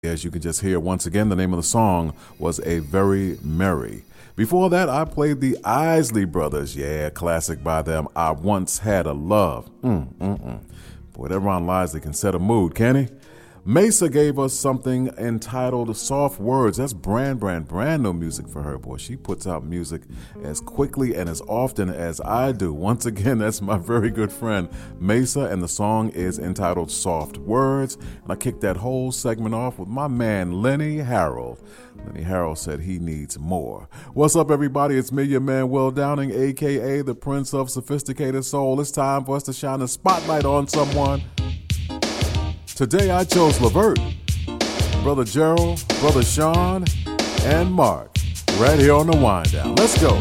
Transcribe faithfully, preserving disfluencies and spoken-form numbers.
As you can just hear once again, the name of the song was A Very Merry. Before that, I played the Isley Brothers. Yeah, classic by them. I Once Had a Love. Mm, mm, mm. Boy, that Ron Lisley can set a mood, can he? Mesa gave us something entitled Soft Words. That's brand, brand, brand new music for her, boy. She puts out music as quickly and as often as I do. Once again, that's my very good friend, Mesa, and the song is entitled Soft Words. And I kicked that whole segment off with my man, Lenny Harold. Lenny Harold said he needs more. What's up, everybody? It's me, your man, Will Downing, a k a the Prince of Sophisticated Soul. It's time for us to shine a spotlight on someone. Today I chose Levert, Brother Gerald, Brother Sean, and Mark, right here on the Wind Down. Let's go.